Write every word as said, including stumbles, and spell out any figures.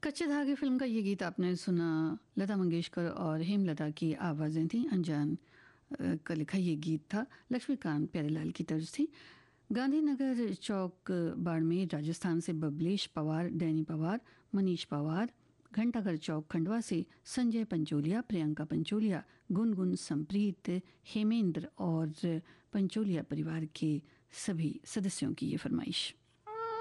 कच्चे धागे फिल्म का ये गीत आपने सुना। लता मंगेशकर और हेमलता की आवाज़ें थीं। अनजान अ, का लिखा ये गीत था। लक्ष्मीकांत प्यारेलाल की तर्ज थी। गांधीनगर चौक बाड़मेर राजस्थान से बबलेश पवार, डैनी पवार, मनीष पवार, घंटाघर चौक खंडवा से संजय पंचोलिया, प्रियंका पंचोलिया, गुनगुन, संप्रीत, हेमेंद्र और पंचोलिया परिवार के सभी सदस्यों की ये फरमाइश।